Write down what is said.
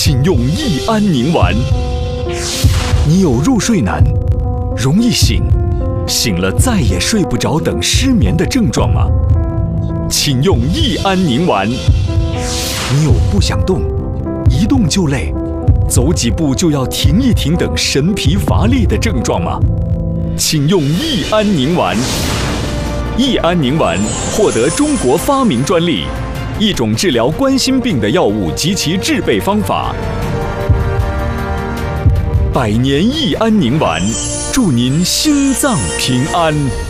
请用益安宁丸。你有入睡难、容易醒、醒了再也睡不着等失眠的症状吗？请用益安宁丸。你有不想动、一动就累、走几步就要停一停等神疲乏力的症状吗？请用益安宁丸。益安宁丸获得中国发明专利，一种治疗冠心病的药物及其制备方法。百年益安宁丸，祝您心脏平安。